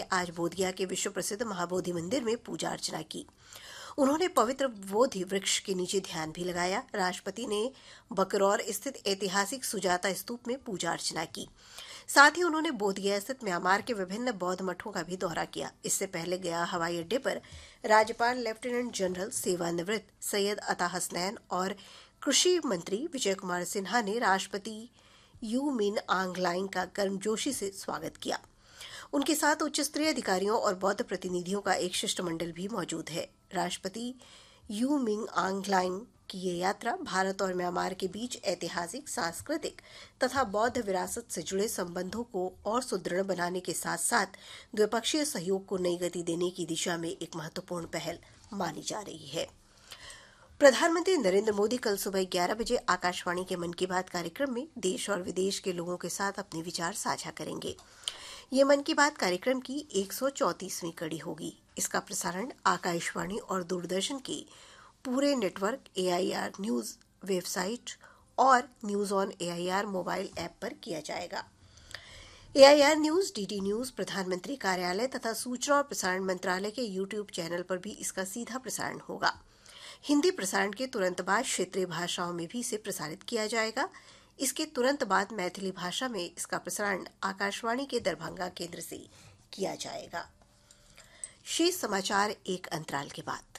आज बोधगया के विश्व प्रसिद्ध महाबोधि मंदिर में पूजा अर्चना की। उन्होंने पवित्र बोधि वृक्ष के नीचे ध्यान भी लगाया। राष्ट्रपति ने बकरौर स्थित ऐतिहासिक सुजाता स्तूप में पूजा अर्चना की। साथ ही उन्होंने बोधगया स्थित म्यांमार के विभिन्न बौद्ध मठों का भी दौरा किया। इससे पहले गया हवाई अड्डे पर राज्यपाल लेफ्टिनेंट जनरल सेवानिवृत्त सैयद अता हसनैन और कृषि मंत्री विजय कुमार सिन्हा ने राष्ट्रपति यू मिन आंग लाइंग का गर्मजोशी से स्वागत किया। उनके साथ उच्च स्तरीय अधिकारियों और बौद्ध प्रतिनिधियों का एक शिष्टमंडल भी मौजूद है। राष्ट्रपति यू मिन आंग लाइंग की ये यात्रा भारत और म्यांमार के बीच ऐतिहासिक, सांस्कृतिक तथा बौद्ध विरासत से जुड़े संबंधों को और सुदृढ़ बनाने के साथ साथ द्विपक्षीय सहयोग को नई गति देने की दिशा में एक महत्वपूर्ण पहल मानी जा रही है। प्रधानमंत्री नरेंद्र मोदी कल सुबह 11 बजे आकाशवाणी के मन की बात कार्यक्रम में देश और विदेश के लोगों के साथ अपने विचार साझा करेंगे। ये मन की बात कार्यक्रम की 134वीं कड़ी होगी। इसका प्रसारण आकाशवाणी और दूरदर्शन के पूरे नेटवर्क, AIR न्यूज वेबसाइट और news on AIR mobile app पर किया जाएगा। AIR न्यूज, DD न्यूज, प्रधानमंत्री कार्यालय तथा सूचना और प्रसारण मंत्रालय के YouTube चैनल पर भी इसका सीधा प्रसारण होगा। हिंदी प्रसारण के तुरंत बाद क्षेत्रीय भाषाओं में भी इसे प्रसारित किया जाएगा। इसके तुरंत बाद मैथिली भाषा में इसका प्रसारण आकाशवाणी के दरभंगा केंद्र से किया जाएगा। शेष समाचार एक अंतराल के बाद।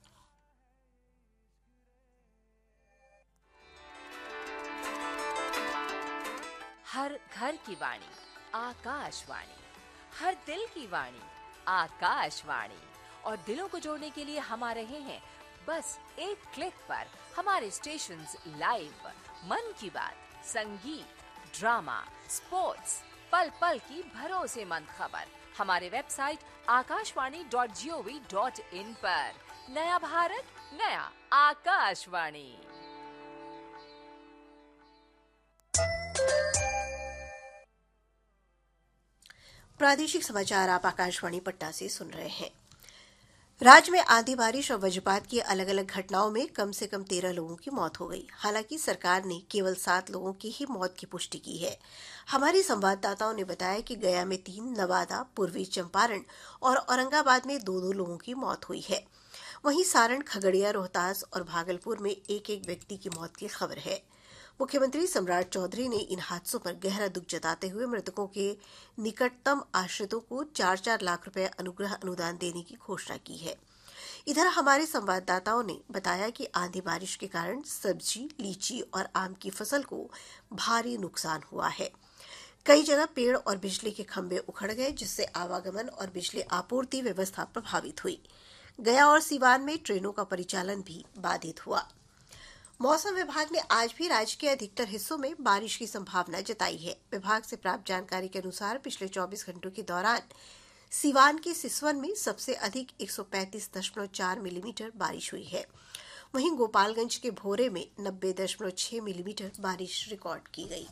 हर घर की वाणी आकाशवाणी, हर दिल की वाणी आकाशवाणी। और दिलों को जोड़ने के लिए हम आ रहे हैं बस एक क्लिक पर। हमारे स्टेशंस लाइव, मन की बात, संगीत, ड्रामा, स्पोर्ट्स, पल पल की भरोसेमंद खबर हमारे वेबसाइट आकाशवाणी.gov.in पर। नया भारत, नया आकाशवाणी। प्रादेशिक समाचार आप आकाशवाणी पटना से सुन रहे हैं। राज्य में आंधी, बारिश और वज्रपात की अलग अलग घटनाओं में कम से कम 13 लोगों की मौत हो गई। हालांकि सरकार ने केवल 7 लोगों की ही मौत की पुष्टि की है। हमारी संवाददाताओं ने बताया कि गया में 3, नवादा, पूर्वी चंपारण और औरंगाबाद में 2-2 लोगों की मौत हुई है। वहीं सारण, खगड़िया, रोहतास और भागलपुर में एक एक व्यक्ति की मौत की खबर है। मुख्यमंत्री सम्राट चौधरी ने इन हादसों पर गहरा दुख जताते हुए मृतकों के निकटतम आश्रितों को 4-4 लाख रुपए अनुग्रह अनुदान देने की घोषणा की है। इधर हमारे संवाददाताओं ने बताया कि आंधी बारिश के कारण सब्जी, लीची और आम की फसल को भारी नुकसान हुआ है। कई जगह पेड़ और बिजली के खंभे उखड़ गए, जिससे आवागमन और बिजली आपूर्ति व्यवस्था प्रभावित हुई। गया और सीवान में ट्रेनों का परिचालन भी बाधित हुआ। मौसम विभाग ने आज भी राज्य के अधिकतर हिस्सों में बारिश की संभावना जताई है। विभाग से प्राप्त जानकारी के अनुसार पिछले 24 घंटों के दौरान सीवान के सिसवन में सबसे अधिक 135.4 मिलीमीटर बारिश हुई है। वहीं गोपालगंज के भोरे में 90.6 मिलीमीटर बारिश रिकॉर्ड की गई।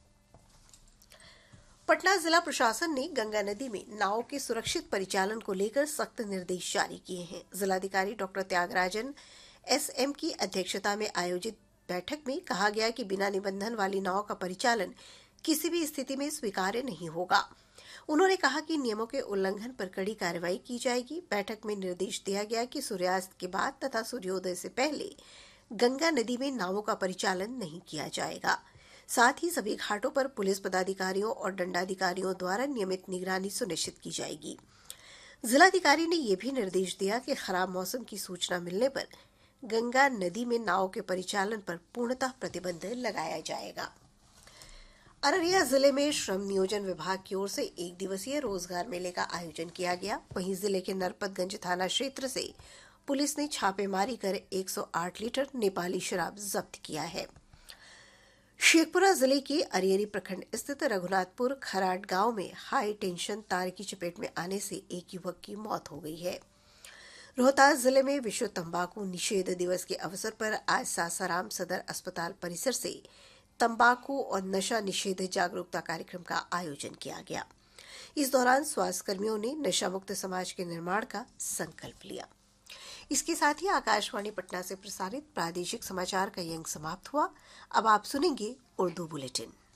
पटना जिला प्रशासन ने गंगा नदी में नाव के सुरक्षित परिचालन को लेकर सख्त निर्देश जारी किए हैं। जिलाधिकारी डॉक्टर त्यागराजन SM की अध्यक्षता में आयोजित बैठक में कहा गया कि बिना निबंधन वाली नाव का परिचालन किसी भी स्थिति में स्वीकार्य नहीं होगा। उन्होंने कहा कि नियमों के उल्लंघन पर कड़ी कार्रवाई की जाएगी। बैठक में निर्देश दिया गया कि सूर्यास्त के बाद तथा सूर्योदय से पहले गंगा नदी में नावों का परिचालन नहीं किया जाएगा। साथ ही सभी घाटों पर पुलिस पदाधिकारियों और दंडाधिकारियों द्वारा नियमित निगरानी सुनिश्चित की जाएगी। जिलाधिकारी ने यह भी निर्देश दिया कि खराब मौसम की सूचना मिलने पर गंगा नदी में नाव के परिचालन पर पूर्णतः प्रतिबंध लगाया जाएगा। अररिया जिले में श्रम नियोजन विभाग की ओर से 1 दिवसीय रोजगार मेले का आयोजन किया गया। वहीं जिले के नरपतगंज थाना क्षेत्र से पुलिस ने छापेमारी कर 108 लीटर नेपाली शराब जब्त किया है। शेखपुरा जिले के अरियरी प्रखंड स्थित रघुनाथपुर खराट गांव में हाई टेंशन तार की चपेट में आने से एक युवक की मौत हो गई है। रोहतास जिले में विश्व तंबाकू निषेध दिवस के अवसर पर आज सासाराम सदर अस्पताल परिसर से तंबाकू और नशा निषेध जागरूकता कार्यक्रम का आयोजन किया गया। इस दौरान स्वास्थ्यकर्मियों ने नशा मुक्त समाज के निर्माण का संकल्प लिया। इसके साथ ही आकाशवाणी पटना से प्रसारित प्रादेशिक समाचार का ये अंक समाप्त हुआ। अब आप सुनेंगे उर्दू बुलेटिन।